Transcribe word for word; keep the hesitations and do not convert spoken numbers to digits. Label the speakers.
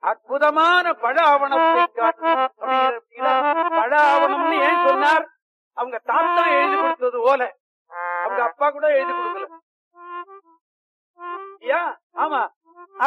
Speaker 1: அற்புதமான பழ ஆவணத்தை காட்டி பழ ஆவணம்னு ஏன் சொன்னார்? அவங்க தாத்தா எழுதி கொடுத்தது போல, அவங்க அப்பா கூட எழுதி கொடுக்கல. ஆமா,